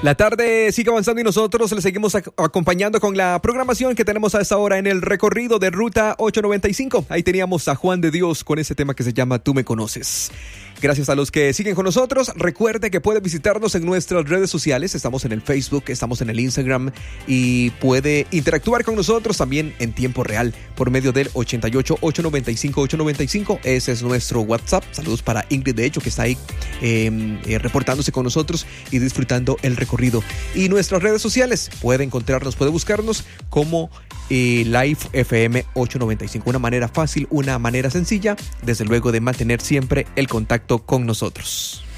La tarde sigue avanzando y nosotros le seguimos acompañando con la programación que tenemos a esta hora en el recorrido de Ruta 895. Ahí teníamos a Juan de Dios con ese tema que se llama Tú me conoces. Gracias a los que siguen con nosotros. Recuerde que puede visitarnos en nuestras redes sociales. Estamos en el Facebook, estamos en el Instagram y puede interactuar con nosotros también en tiempo real por medio del 88-895-895. Ese es nuestro WhatsApp. Saludos para Ingrid, de hecho, que está ahí reportándose con nosotros y disfrutando el recorrido. Y nuestras redes sociales, puede encontrarnos, puede buscarnos como Live FM 895. Una manera fácil, una manera sencilla, desde luego, de mantener siempre el contacto con nosotros.